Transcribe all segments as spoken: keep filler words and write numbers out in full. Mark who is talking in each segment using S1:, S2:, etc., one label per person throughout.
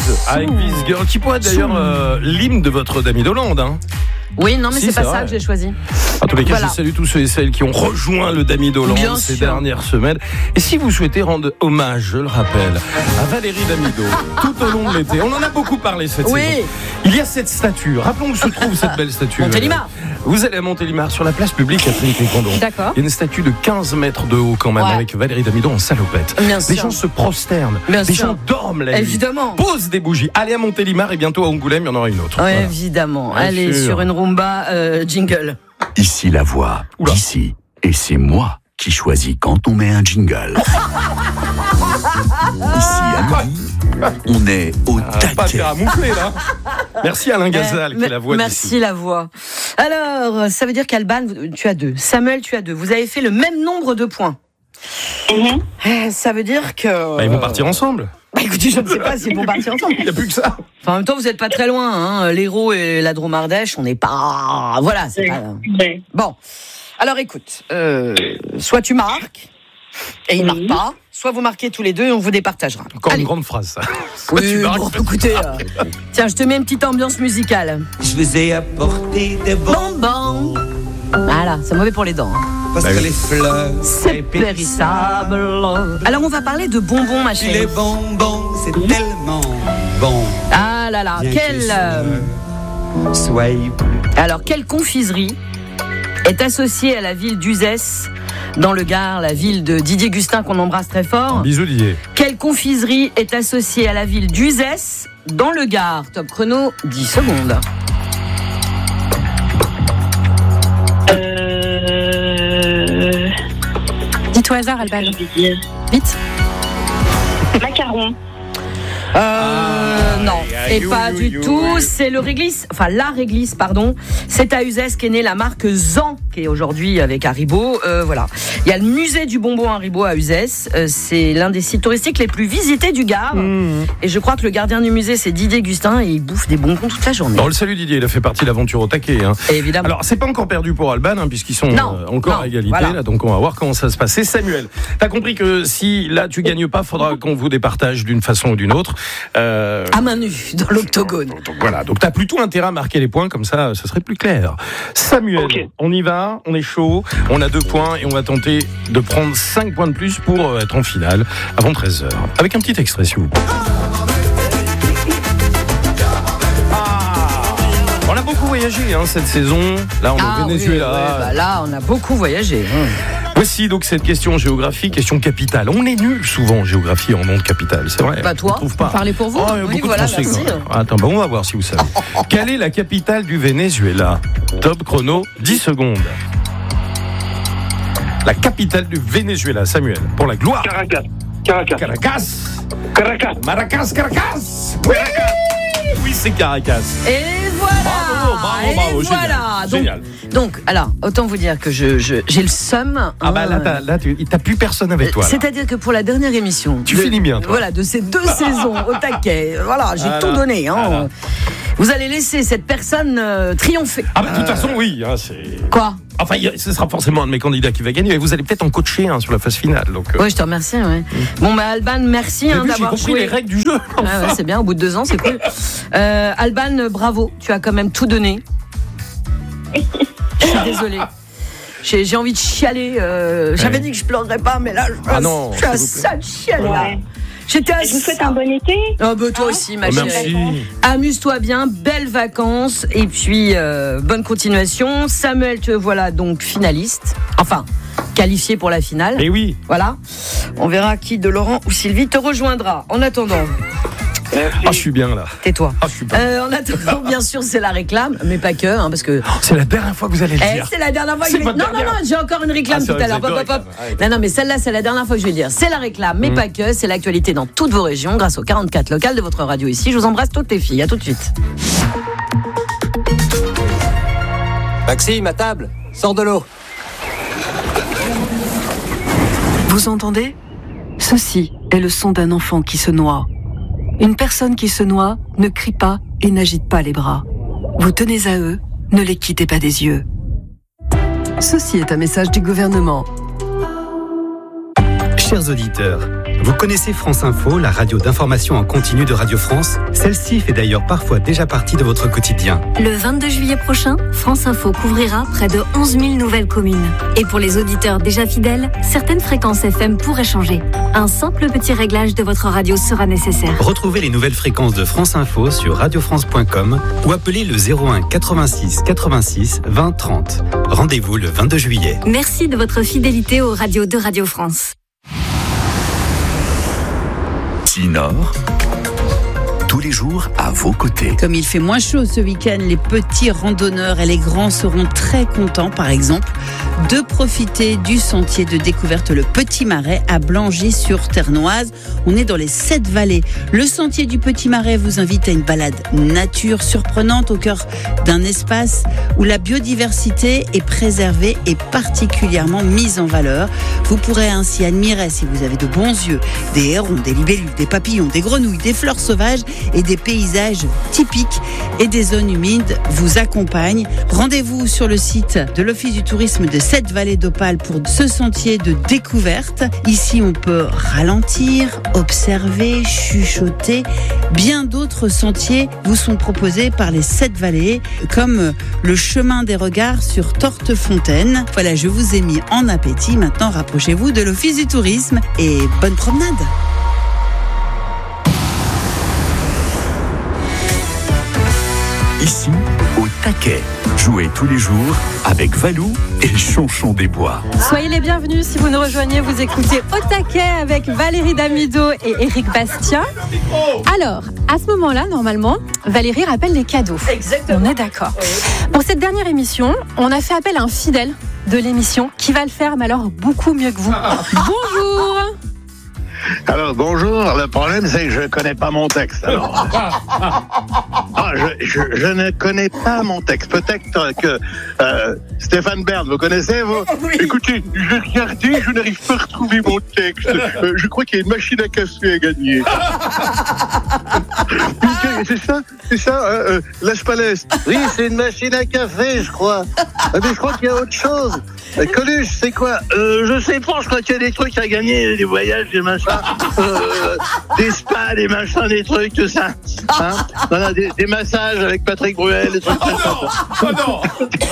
S1: avec This Girl, qui pourrait être d'ailleurs euh, l'hymne de votre Dami Hollande. Hein.
S2: Oui, non, mais
S1: si,
S2: c'est,
S1: c'est
S2: pas
S1: vrai.
S2: ça que j'ai choisi.
S1: En tous les cas,
S2: Voilà.
S1: je salue tous ceux et celles qui ont rejoint le Dami Hollande
S2: Bien
S1: ces
S2: sûr.
S1: dernières semaines. Et si vous souhaitez rendre hommage, je le rappelle, à Valérie Damido, tout au long de l'été, on en a beaucoup parlé cette
S2: Oui.
S1: saison. Il y a cette statue. Rappelons où se trouve cette belle statue.
S2: Montélimar.
S1: Vous allez à Montélimar, sur la place publique à Trinité-Condon.
S2: D'accord.
S1: Il y a une statue de quinze mètres de haut quand même,
S2: Ouais.
S1: avec Valérie Damido en salopette.
S2: Bien
S1: Les
S2: sûr.
S1: gens se prosternent.
S2: Bien
S1: les
S2: sûr.
S1: gens dorment la nuit.
S2: Évidemment.
S1: Posent des bougies. Allez à Montélimar et bientôt à Angoulême, il y en aura une autre.
S2: Ouais,
S1: Voilà.
S2: évidemment.
S1: Bien
S2: Allez,
S1: sûr.
S2: sur une rumba euh, jingle.
S3: Ici la voix,
S1: Oula.
S3: d'ici. Et c'est moi qui choisis quand on met un jingle. Ici à midi, on est au
S1: Ah, pas à
S3: taquet.
S1: faire à moufler là. Merci Alain Gazal qui est la
S2: Euh,
S1: voix
S2: Merci
S1: d'ici.
S2: la voix. Alors, ça veut dire qu'Alban, tu as deux. Samuel, tu as deux. Vous avez fait le même nombre de points.
S4: Mhm.
S2: Eh, Ça veut dire que...
S1: Bah, ils vont partir ensemble.
S2: Bah, écoutez, je ne sais pas s'ils vont partir ensemble.
S1: Il n'y a plus que ça.
S2: Enfin, en même temps, vous n'êtes pas très loin. Hein. L'Hérault et la Dromardèche, on n'est pas... Voilà, c'est
S4: Oui.
S2: pas...
S4: Oui.
S2: Bon. Alors, écoute. Euh, soit tu marques, et il ne
S4: Oui.
S2: marque pas. Soit vous marquez tous les deux et on vous départagera.
S1: Encore
S2: Allez.
S1: une grande phrase ça. Soit
S2: Oui,
S1: tu marques,
S2: bon,
S1: soit tu
S2: écoutez,
S1: marques.
S2: euh, tiens, je te mets une petite ambiance musicale.
S5: Je vous ai apporté des bonbons.
S2: Bonbon. Voilà, c'est mauvais pour les dents. hein.
S5: Parce
S1: Bah
S5: que
S1: oui.
S5: les fleurs,
S2: C'est périssable. Alors, on va parler de bonbons, ma
S5: Puis
S2: chérie.
S5: les bonbons, c'est tellement bon.
S2: Ah là là,
S5: Bien
S2: quelle...
S5: que
S2: euh,
S5: ce soit plus.
S2: Alors, quelle confiserie est associée à la ville d'Uzès, dans le Gard, la ville de Didier Gustin, qu'on embrasse très fort.
S1: Bisous Didier.
S2: Quelle confiserie est associée à la ville d'Uzès, dans le Gard? Top chrono, dix secondes.
S4: Euh...
S6: Dites au hasard, Alban.
S4: Je vais dire.
S6: Vite.
S4: Macaron.
S2: Euh, non,
S1: aïe,
S2: et pas
S1: aïe,
S2: du
S1: aïe,
S2: tout.
S1: aïe.
S2: C'est le réglisse, enfin la réglisse, pardon. C'est à Uzès qu'est née la marque Zan, qui est aujourd'hui avec Haribo. Euh, voilà. Il y a le musée du bonbon Haribo à Uzès. Euh, c'est l'un des sites touristiques les plus visités du Gard.
S1: Mmh.
S2: Et je crois que le gardien du musée, c'est Didier Gustin, et il bouffe des bonbons toute la journée.
S1: Bon, le salut Didier, il a fait partie de l'aventure au taquet. Hein.
S2: Et évidemment.
S1: Alors, c'est pas encore perdu pour Alban, hein, puisqu'ils sont
S2: Non,
S1: euh, encore
S2: non,
S1: à égalité.
S2: voilà.
S1: Là, donc, on va voir comment ça se passe. C'est Samuel. T'as compris que si là tu gagnes pas, faudra qu'on vous départage d'une façon ou d'une autre. Euh,
S2: à main nue, dans l'octogone.
S1: Donc voilà, donc t'as plutôt intérêt à marquer les points, comme ça, ce serait plus clair. Samuel,
S4: Ok.
S1: on y va, on est chaud, on a deux points et on va tenter de prendre cinq points de plus pour euh, être en finale avant treize heures. Avec un petit extrait, s'il vous plaît. Ah, on a beaucoup voyagé hein, cette saison. Là, on est
S2: Ah
S1: au
S2: oui,
S1: Venezuela.
S2: ouais, bah là, on a beaucoup voyagé. hein.
S1: Voici donc cette question géographie, question capitale. On est nul souvent en géographie en nom de capitale, c'est vrai.
S2: Bah, toi,
S1: on trouve pas.
S6: parlez pour vous.
S1: Oh, il y a
S2: Oui,
S1: beaucoup
S2: voilà,
S1: de Français,
S2: merci.
S1: quand même. Attends, bah, on va voir si vous savez. Quelle est la capitale du Venezuela? Top chrono, dix secondes. La capitale du Venezuela, Samuel, pour la gloire.
S4: Caracas. Caracas.
S1: Caracas.
S4: Caracas.
S1: Maracas, Caracas. Oui, oui, c'est Caracas.
S2: Et voilà.
S1: Bravo, bravo,
S2: Et
S1: bravo, génial,
S2: voilà. Donc,
S1: génial.
S2: donc, alors, autant vous dire que je, je- j'ai le seum.
S1: Ah bah
S2: hein,
S1: là, t'as, là tu, t'as plus personne avec toi. là.
S2: C'est-à-dire que pour la dernière émission,
S1: Tu
S2: de-
S1: finis bien, toi.
S2: Voilà, de ces deux saisons au taquet, voilà, j'ai
S1: Voilà,
S2: tout donné. Hein.
S1: voilà.
S2: Vous allez laisser cette personne euh, triompher.
S1: Ah bah de toute façon, oui. Hein, c'est...
S2: Quoi?
S1: Enfin, il y a- ce sera forcément un de mes candidats qui va gagner, mais vous allez peut-être en coacher un sur la phase finale. Donc, euh,
S2: Ouais, je te remercie. Ouais. Bon, bah Alban, merci
S1: t'as
S2: hein,
S1: vu, j'ai
S2: d'avoir
S1: compris
S2: joué.
S1: les règles du jeu.
S2: Ouais, ouais, c'est bien, au bout de deux ans, c'est cool. Euh, Alban, bravo, tu as quand même tout donné. Je suis désolée. J'ai, j'ai envie de chialer. euh, j'avais
S1: Ouais.
S2: dit que je pleurerais pas, mais là, je,
S1: Ah non,
S2: je suis à
S1: s'il vous plaît.
S2: ça de chialer. Là.
S4: Ouais.
S2: J'étais à
S4: Je vous souhaite
S2: ça.
S4: un bon été.
S2: Oh, bah, toi aussi, ma
S1: Oh,
S2: chérie.
S1: merci.
S2: Amuse-toi bien, belles vacances et puis euh, bonne continuation. Samuel, te voilà donc finaliste. Enfin, qualifié pour la finale.
S1: Mais oui.
S2: Voilà. On verra qui de Laurent ou Sylvie te rejoindra. En attendant,
S4: Merci.
S1: Ah, je suis bien là.
S2: tais-toi.
S1: Ah, je suis bien.
S2: Euh, en attendant, bien sûr, c'est la réclame, mais pas que, hein, parce que.
S1: C'est la dernière fois que vous allez le
S2: Eh,
S1: dire.
S2: c'est la dernière fois que
S1: C'est
S2: je vais.
S1: votre
S2: Non, non,
S1: dernière.
S2: non, j'ai encore une réclame
S1: Ah, c'est
S2: tout
S1: vrai,
S2: à l'heure.
S1: vous avez
S2: Hop,
S1: deux
S2: hop, hop.
S1: réclames. Ah,
S2: Non, non, mais celle-là, c'est la dernière fois que je vais le dire. C'est la réclame, mais
S1: Mm.
S2: pas que. C'est l'actualité dans toutes vos régions, grâce aux quarante-quatre locales de votre radio ici. Je vous embrasse toutes les filles. À tout de suite.
S7: Maxime, à table, sors de l'eau.
S8: Vous entendez? Ceci est le son d'un enfant qui se noie. Une personne qui se noie ne crie pas et n'agite pas les bras. Vous tenez à eux, ne les quittez pas des yeux. Ceci est un message du gouvernement.
S9: Chers auditeurs, vous connaissez France Info, la radio d'information en continu de Radio France? Celle-ci fait d'ailleurs parfois déjà partie de votre quotidien.
S10: Le vingt-deux juillet prochain, France Info couvrira près de onze mille nouvelles communes. Et pour les auditeurs déjà fidèles, certaines fréquences F M pourraient changer. Un simple petit réglage de votre radio sera nécessaire.
S9: Retrouvez les nouvelles fréquences de France Info sur radio france point com ou appelez le zéro un quatre-vingt-six quatre-vingt-six vingt trente. Rendez-vous le vingt-deux juillet.
S10: Merci de votre fidélité aux radios de Radio France.
S3: Nord, tous les jours à vos côtés.
S11: Comme il fait moins chaud ce week-end, les petits randonneurs et les grands seront très contents, par exemple, de profiter du sentier de découverte Le Petit Marais à Blangy-sur-Ternoise. On est dans les sept vallées. Le sentier du Petit Marais vous invite à une balade nature surprenante au cœur d'un espace où la biodiversité est préservée et particulièrement mise en valeur. Vous pourrez ainsi admirer, si vous avez de bons yeux, des hérons, des libellules, des papillons, des grenouilles, des fleurs sauvages et des paysages typiques, et des zones humides vous accompagnent. Rendez-vous sur le site de l'Office du tourisme de Sept-Vallées d'Opale pour ce sentier de découverte. Ici, on peut ralentir, observer, chuchoter. Bien d'autres sentiers vous sont proposés par les Sept-Vallées, comme le chemin des regards sur Tortefontaine. Voilà, je vous ai mis en appétit. Maintenant, rapprochez-vous de l'Office du tourisme et bonne promenade.
S3: Ici, au taquet. Jouez tous les jours avec Valou et Chonchon des Bois.
S6: Soyez les bienvenus si vous nous rejoignez. Vous écoutez Au taquet avec Valérie Damido et Éric Bastien. Alors, à ce moment-là, normalement, Valérie rappelle les cadeaux.
S2: Exactement.
S6: On est d'accord. Pour cette dernière émission, on a fait appel à un fidèle de l'émission qui va le faire, mais alors beaucoup mieux que vous. Bonjour.
S12: Alors bonjour, le problème c'est que je ne connais pas mon texte. Alors. Ah, je, je, je ne connais pas mon texte. Peut-être que euh, Stéphane Bern, vous connaissez vous? Oui. Écoutez, j'ai regardé, je n'arrive pas à retrouver mon texte. Euh, je crois qu'il y a une machine à café à gagner. C'est ça, c'est ça, euh, Las Palais. Oui, c'est une machine à café, je crois. Mais je crois qu'il y a autre chose. Coluche, c'est quoi? euh, Je sais pas, je crois qu'il y a des trucs à gagner, des voyages, des machins, euh, des spas, des machins, des trucs, tout ça. Hein, voilà, des, des massages avec Patrick Bruel, des trucs comme ça.
S1: Oh non.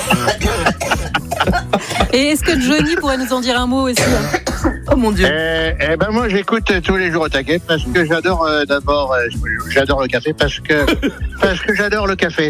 S6: Et est-ce que Johnny pourrait nous en dire un mot aussi?
S2: Oh mon Dieu.
S12: Eh, eh ben moi j'écoute tous les jours au taquet parce que j'adore euh, d'abord euh, j'adore le café parce que parce que j'adore le café.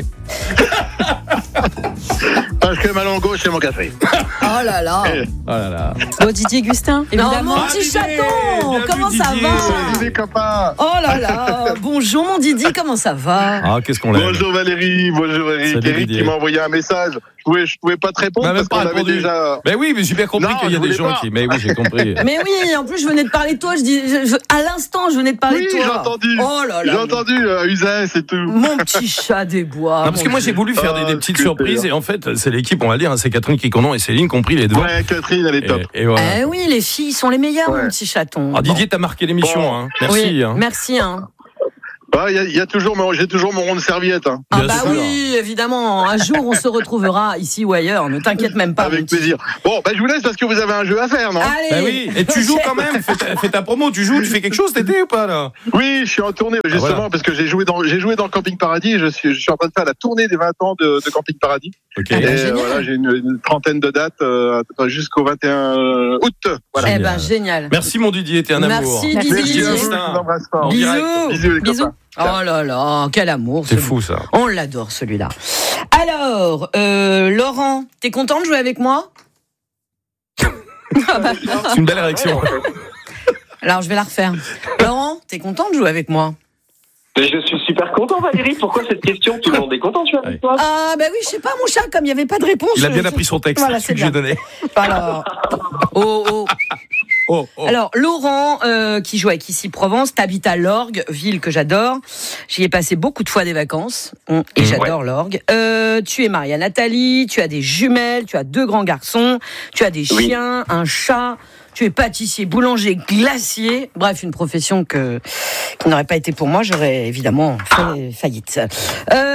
S12: Parce que Malongo c'est mon café.
S2: Oh là là.
S12: Eh.
S1: Oh là là.
S6: Bon, Didier Gustin, évidemment.
S2: Non, mon petit chaton, comment ça va?
S12: Salut copains.
S2: Oh là là. Bonjour mon Didi, comment ça va?
S1: Ah, qu'est-ce qu'on l'aime.
S12: Bonjour Valérie, bonjour Eric.
S1: Salut,
S12: Eric
S1: Didier.
S12: qui m'a envoyé un message. Je pouvais, je pouvais pas te répondre
S1: On
S12: parce qu'on
S1: pas
S12: avait
S1: répondu.
S12: déjà.
S1: Mais oui, mais j'ai bien compris
S12: Non,
S1: qu'il y a
S12: je
S1: des
S12: voulais
S1: gens
S12: pas.
S1: qui. Mais oui, j'ai compris.
S2: Mais oui, en plus je venais de parler de toi, je dis, je- je- à l'instant je venais de parler
S12: Oui,
S2: de
S12: j'ai
S2: toi.
S12: entendu.
S2: Oh là là.
S12: J'ai entendu euh, Uzès et tout.
S2: Mon petit chat des bois.
S1: Non, parce que moi j'ai voulu faire des, des
S12: Ah,
S1: petites
S12: super.
S1: surprises et en fait c'est l'équipe, on va dire, hein, c'est Catherine Quiconon et Céline qui ont pris les devants.
S12: Ouais, Catherine, elle est top.
S1: Et, et voilà.
S2: Eh oui, les filles sont les meilleures,
S12: Ouais.
S2: mon petit chaton.
S1: Ah, Didier, t'as marqué l'émission,
S12: Bon.
S1: hein. Merci.
S2: Oui,
S1: hein.
S2: merci. Hein.
S12: Bah, il y a, il y a toujours, mon- j'ai toujours mon rond de serviette. Hein.
S2: Ah
S1: Bien
S2: bah
S1: sûr.
S2: oui, évidemment. Un jour on se retrouvera ici ou ailleurs. Ne t'inquiète même pas. mon
S12: Avec
S2: petit-
S12: plaisir. Bon, bah, je vous laisse parce que vous avez un jeu à faire, non?
S2: Allez.
S1: Bah oui, et tu joues quand même, fais ta, fais ta promo, tu joues, tu fais quelque chose cet été ou pas là?
S12: Oui, je suis en tournée justement
S1: Ah, voilà.
S12: parce que j'ai joué dans j'ai joué dans le Camping Paradis. Et je suis je suis en train de faire la tournée des vingt ans de, de Camping Paradis.
S1: Ok.
S2: Ah,
S12: Et
S2: bah,
S12: euh,
S2: génial.
S12: voilà, j'ai une, une trentaine de dates euh, jusqu'au vingt et un août. Voilà.
S2: Eh ben génial.
S1: Merci mon Didier, t'es un
S2: Merci,
S1: amour.
S2: Didier.
S12: Merci
S2: Didier.
S12: à vous, je vous embrasse fort.
S1: En direct.
S2: Bisous.
S12: Bisous les
S6: Bisous.
S12: copains.
S2: Oh là là, quel amour.
S1: C'est
S2: ce-
S1: fou ça.
S2: On l'adore celui-là. Alors, euh, Laurent, t'es content de jouer avec moi?
S1: C'est une belle réaction.
S2: Alors je vais la refaire. Laurent, t'es content de jouer avec moi?
S4: Mais je suis super content, Valérie. Pourquoi cette question? Tout le monde est content, tu vois, avec toi.
S2: Ah bah oui, je sais pas mon chat, comme il n'y avait pas de réponse.
S1: Il a bien
S2: je-
S1: appris son texte,
S2: Voilà,
S1: celui
S2: c'est
S1: que j'ai
S2: bien.
S1: donné.
S2: Alors, oh, oh.
S1: Oh, oh.
S2: Alors, Laurent, euh, qui joue avec Ici Provence, t'habites à Lorgues, ville que j'adore. J'y ai passé beaucoup de fois des vacances, hum, et j'adore Lorgues. Euh, tu es marié à Nathalie, tu as des jumelles, tu as deux grands garçons, tu as des
S4: Oui.
S2: chiens, un chat, tu es pâtissier, boulanger, glacier. Bref, une profession que, qui n'aurait pas été pour moi, j'aurais évidemment fait faillite. Euh,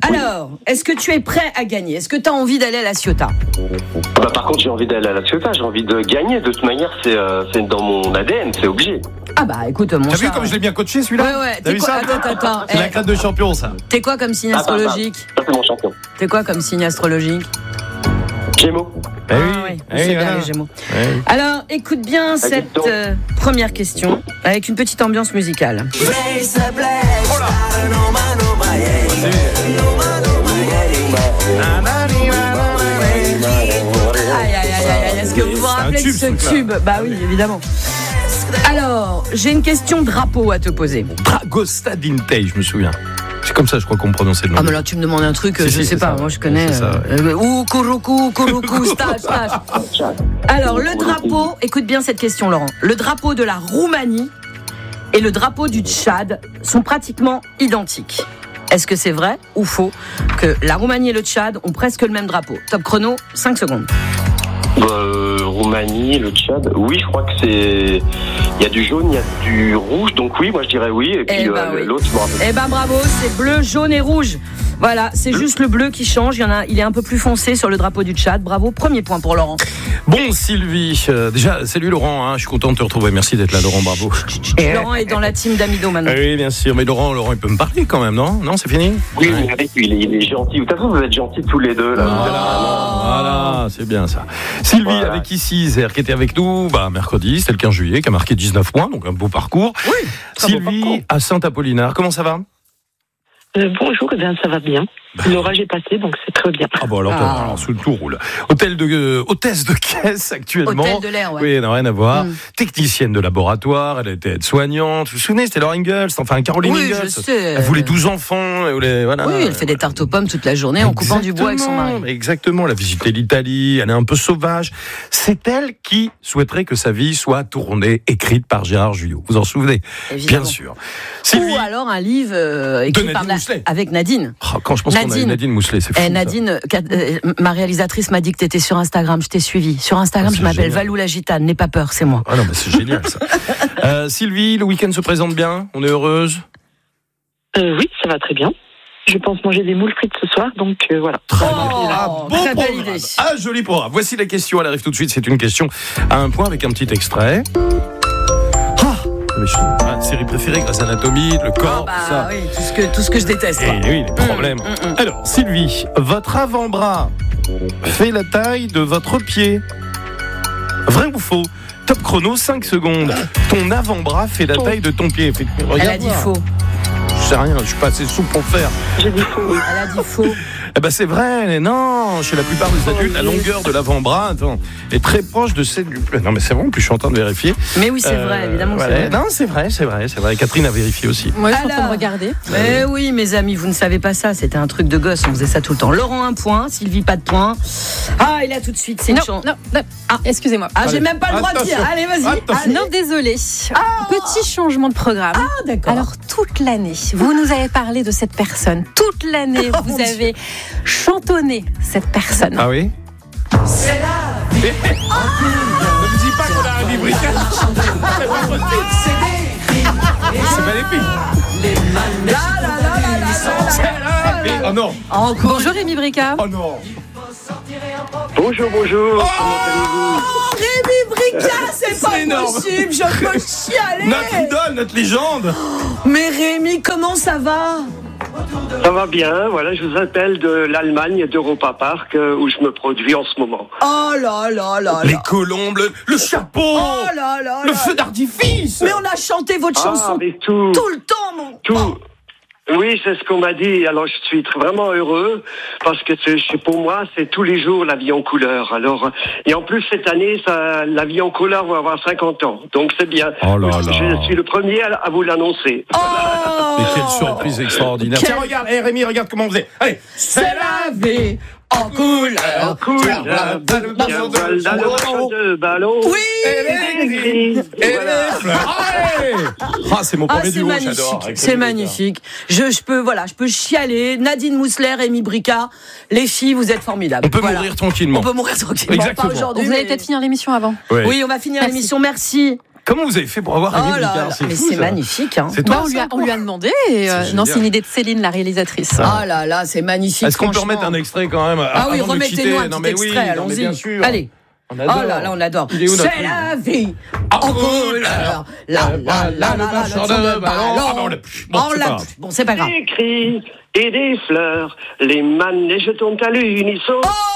S2: Alors, est-ce que tu es prêt à gagner? Est-ce que tu as envie d'aller à la Ciotat?
S4: Bah, par contre, j'ai envie d'aller à la Ciotat, j'ai envie de gagner. De toute manière, c'est, euh, c'est dans mon A D N, c'est obligé.
S2: Ah bah écoute, mon
S1: T'as
S2: chat.
S1: vu comme je l'ai bien coaché celui-là?
S2: Ouais, ouais.
S1: T'as
S2: T'es
S1: vu
S2: quoi?
S1: ça?
S2: Attends, attends.
S1: C'est
S2: Eh,
S1: la crête de champion, ça.
S2: T'es quoi comme signe
S4: Ah, bah,
S2: astrologique?
S4: bah, ça, c'est mon champion.
S2: T'es quoi comme signe astrologique?
S4: Gémeaux.
S1: Eh oui,
S2: Ah oui,
S1: eh
S2: c'est
S1: oui,
S2: bien
S1: voilà.
S2: les Gémeaux.
S1: Eh oui.
S2: Alors, écoute bien cette
S4: question.
S2: euh, première question avec une petite ambiance musicale.
S1: Oh là.
S2: Aïe, aïe, aïe, aïe, aïe. Est-ce que vous vous
S1: C'est un
S2: rappelez de
S1: tube,
S2: ce
S1: ce truc-là.
S2: tube? Bah oui, évidemment. Alors, j'ai une question drapeau à te poser.
S1: Dragosta Dintei, je me souviens. C'est comme ça, je crois qu'on prononçait le nom.
S2: Ah mais là tu me demandes un truc,
S1: Si,
S2: je
S1: si,
S2: sais
S1: c'est
S2: pas,
S1: ça.
S2: moi je connais.
S1: C'est ça, ouais.
S2: euh, Ou Kuruku, Kuruku, stage, stage. Alors le drapeau, écoute bien cette question Laurent. Le drapeau de la Roumanie et le drapeau du Tchad sont pratiquement identiques. Est-ce que c'est vrai ou faux que la Roumanie et le Tchad ont presque le même drapeau? Top chrono, cinq secondes.
S4: Bah, euh, Roumanie, le Tchad. Oui, je crois que c'est. Il y a du jaune, il y a du rouge, donc oui, moi je dirais oui. Et puis
S2: Eh ben
S4: euh,
S2: oui.
S4: l'autre, je me rappelle.
S2: Eh ben bravo, c'est bleu, jaune et rouge. Voilà, c'est juste le bleu qui change. Il y en a, il est un peu plus foncé sur le drapeau du Tchad. Bravo, premier point pour Laurent.
S1: Bon, Sylvie, euh, déjà, salut Laurent, hein, je suis content de te retrouver. Merci d'être là, Laurent, bravo.
S2: Laurent est dans la team d'Amido maintenant.
S1: Oui, bien sûr, mais Laurent, Laurent, il peut me parler quand même, non? Non, c'est fini?
S4: Oui, oui, avec lui, il est, il est gentil. De toute façon, vous êtes gentils tous les deux. Là.
S1: Voilà, voilà, c'est bien ça. Sylvie,
S4: Voilà.
S1: avec ici, Isère, qui était avec nous bah, mercredi, c'était le quinze juillet, qui a marqué dix-neuf points, donc un beau parcours.
S2: Oui, très beau
S1: Sylvie,
S2: parcours.
S1: à Saint-Apollinaire, comment ça va?
S13: Euh, bonjour, eh bien, ça va bien. L'orage est passé, donc c'est très bien.
S1: Ah bon, alors,
S2: Ah.
S1: alors sous le tout roule. Hôtel de, euh, hôtesse de caisse actuellement.
S2: Hôtel de l'air, ouais.
S1: Oui, non, rien à voir.
S2: Mm.
S1: Technicienne de laboratoire, elle était aide-soignante. Vous vous souvenez, c'était Laura Ingalls, enfin Caroline
S2: Oui,
S1: Ingalls.
S2: je sais.
S1: Elle voulait douze enfants. Elle voulait, voilà.
S2: Oui, elle fait des tartes aux pommes toute la journée en coupant du bois avec son mari.
S1: Exactement, Exactement, elle a visité l'Italie, elle est un peu sauvage. C'est elle qui souhaiterait que sa vie soit tournée, écrite par Gérard Jugnot. Vous en souvenez?
S2: Évidemment.
S1: Bien sûr. Sylvie,
S2: Ou alors un livre euh, écrit
S1: Nadine
S2: par Na-
S1: Mousselet.
S2: avec Nadine.
S1: oh, quand je pense qu'on a eu
S2: Nadine.
S1: Nadine Mousselet, c'est fou.
S2: Eh,
S1: ça.
S2: Nadine, qu'a- euh, ma réalisatrice m'a dit que tu étais sur Instagram, je t'ai suivi. Sur Instagram,
S1: Ah,
S2: je
S1: c'est
S2: m'appelle
S1: génial.
S2: Valou la Gitane, n'aie pas peur, c'est moi.
S1: Ah non, mais c'est génial ça. Euh, Sylvie, le week-end se présente bien, on est heureuse.
S13: Euh, oui, ça va très bien. Je pense manger des moules frites ce soir, donc euh, voilà.
S1: Très
S2: Oh,
S1: bien. Ah, beau
S2: très belle
S1: programme.
S2: idée.
S1: Ah, joli programme. Voici la question, elle arrive tout de suite. C'est une question à un point avec un petit extrait. Ah, mais je- ah, série préférée, Grey's Anatomy, le corps,
S2: Ah
S1: tout ça.
S2: bah oui, tout ce que, tout ce que je déteste.
S1: Et
S2: quoi.
S1: oui, les problèmes.
S2: mm, mm.
S1: Alors, Sylvie, votre avant-bras fait la taille de votre pied. Vrai ou faux? Top chrono, cinq secondes. Ton avant-bras fait la taille de ton pied. Fait-
S2: Elle
S1: regarde
S2: a dit
S1: voir.
S2: faux.
S1: Je sais rien, je suis pas assez souple pour le faire.
S13: J'ai dit faux, oui.
S2: Elle a dit faux.
S1: Eh ben c'est vrai, mais non, chez la plupart des adultes, la longueur de l'avant-bras attends, est très proche de celle du... Non mais c'est bon, puis je suis en train de vérifier.
S2: Mais oui, c'est
S1: Euh,
S2: vrai, évidemment que
S1: voilà.
S2: c'est vrai.
S1: Non, c'est vrai, c'est vrai, c'est vrai. Catherine a vérifié aussi.
S6: Moi, je suis en train
S2: Alors.
S6: de regarder.
S2: Mais oui, mes amis, vous ne savez pas ça, c'était un truc de gosse, on faisait ça tout le temps. Laurent, un point, Sylvie, pas de point. Ah, et là, tout de suite, c'est une
S6: Non,
S2: chance.
S6: non, non. Ah, excusez-moi.
S2: Ah, j'ai
S1: Allez.
S2: même pas le droit de dire.
S1: Attention.
S2: Allez, vas-y.
S1: Attention.
S2: Allez.
S6: Non, désolé. Petit changement de programme.
S2: Ah, d'accord.
S6: Alors, toute l'année, vous nous avez parlé de cette personne. Toute l'année,
S2: Oh,
S6: vous
S2: mon
S6: avez chantonné cette personne.
S1: Ah oui. C'est là. Ne me dis pas qu'on a un libriquet. C'est pas possible. C'est maléfique.
S2: Là, là, là, là, là, là,
S1: C'est
S2: là.
S1: là. Mais- Oh non.
S2: Encore.
S6: Bonjour Rémi Brica.
S1: Oh non.
S4: Bonjour, bonjour.
S2: Oh, Rémi Brica, c'est pas
S1: C'est énorme.
S2: possible, je peux chialer.
S1: Notre idole, notre légende.
S2: Mais Rémi, comment ça va?
S4: Ça va bien, voilà, je vous appelle de l'Allemagne, d'Europa Park, euh, où je me produis en ce moment.
S2: Oh là là là
S1: Les
S2: là.
S1: colombes, le, le chapeau,
S2: Oh là là
S1: le
S2: là.
S1: feu d'artifice.
S2: Mais on a chanté votre
S4: Ah,
S2: chanson
S4: mais tout,
S2: tout le temps, mon.
S4: tout. Oui, c'est ce qu'on m'a dit. Alors, je suis tr- vraiment heureux parce que c'est- c'est- pour moi, c'est tous les jours la vie en couleur. Alors, et en plus, cette année, ça, la vie en couleur va avoir cinquante ans. Donc, c'est bien.
S1: Oh là là.
S4: Je suis le premier à, à vous l'annoncer.
S2: Oh.
S1: Et quelle surprise extraordinaire.
S2: Quel-
S1: Tiens, regarde, hey, Rémi, regarde comment on faisait. Allez,
S2: C'est la vie en couleur.
S4: Couleur, de ballon.
S2: Oui.
S1: Et les fleurs. Allez. Ah, c'est mon
S2: Ah,
S1: premier
S2: c'est
S1: duo,
S2: magnifique,
S1: j'adore. Avec
S2: c'est
S1: Rémi
S2: magnifique. Je, je peux, voilà, je peux chialer. Nadine Mousseler, Rémi Brica, les filles, vous êtes formidables.
S1: On peut
S2: Voilà.
S1: mourir tranquillement.
S2: On peut mourir tranquillement.
S1: Exactement.
S2: Pas aujourd'hui.
S6: Vous allez
S2: mais-
S6: peut-être finir l'émission avant.
S1: Ouais.
S2: Oui, on va finir
S6: Merci.
S2: l'émission. Merci.
S1: Comment vous avez fait pour avoir Rémi
S2: Oh là
S1: Bricard?
S2: là,
S1: C'est
S2: mais
S1: fou,
S2: c'est
S1: ça.
S2: magnifique. Hein.
S1: C'est toi,
S6: Bah, on, lui a,
S1: ça,
S6: on lui a demandé. Et, euh,
S1: C'est
S6: non,
S1: génial.
S6: c'est une idée de Céline, la réalisatrice.
S2: Ah là là, c'est magnifique.
S1: Est-ce qu'on peut
S2: franchement.
S1: remettre un extrait quand même?
S2: Ah oui,
S1: avant de quitter?
S2: remettez-nous un
S1: Non,
S2: petit
S1: mais oui,
S2: extrait,
S1: non, mais
S2: allons-y.
S1: bien sûr.
S2: Allez.
S1: On adore.
S2: Oh là là, on adore.
S1: Il est où, notre
S2: C'est
S1: truc
S2: la vie
S1: En
S2: en
S1: couleur.
S2: couleur. La la la la la, le son de ballon.
S1: Ah, bah, on l'a plus. Bon,
S2: On
S1: c'est
S2: l'a
S1: pas grave.
S2: plus. Bon, c'est pas grave.
S4: Des cris et des fleurs, les manèges tombent à l'unisson.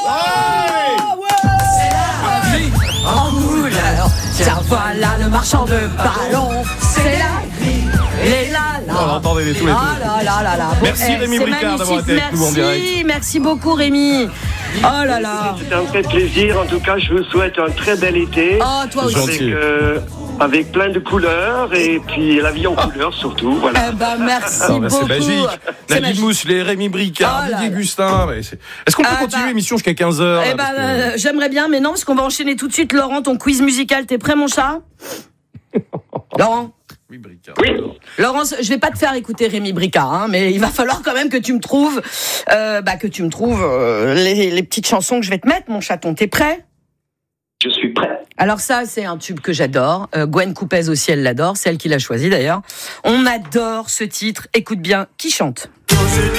S2: C'est la vie en couleur. Tiens, voilà le marchand de ballons. C'est la vie. Les la la.
S1: On l'entendait les tous les deux.
S2: Ah là là là là. Bon,
S1: Merci,
S2: eh,
S1: Rémi
S2: c'est
S1: Bricard, d'avoir
S2: magnifique.
S1: été avec nous en direct.
S2: Merci, merci beaucoup Rémi. Oh là là.
S4: C'était un vrai plaisir. En tout cas, je vous souhaite un très bel été.
S2: Oh, toi aussi.
S4: Avec, euh, avec plein de couleurs et puis la vie en couleur surtout. Voilà.
S2: Eh ben, merci
S1: Ah, bah,
S2: beaucoup.
S1: c'est magique.
S2: C'est
S1: Nadine
S2: magique.
S1: Mousselet, Rémi Bricard,
S2: Oh là
S1: Didier
S2: là.
S1: Gustin. mais c'est- Est-ce qu'on peut
S2: Ah,
S1: continuer
S2: bah.
S1: l'émission jusqu'à quinze heures?
S2: Eh ben, euh, j'aimerais bien, mais non, parce qu'on va enchaîner tout de suite. Laurent, ton quiz musical, t'es prêt, mon chat? Laurent?
S1: Oui, Bricard.
S4: Oui.
S2: Laurent, je vais pas te faire écouter Rémi Bricard, hein, mais il va falloir quand même que tu me trouves, euh, bah, que tu me trouves euh, les, les petites chansons que je vais te mettre, mon chaton. T'es prêt?
S4: Je suis prêt.
S2: Alors ça, c'est un tube que j'adore. Euh, Gwen Coupez aussi, elle l'adore. C'est elle qui l'a choisi d'ailleurs. On adore ce titre. Écoute bien, qui chante?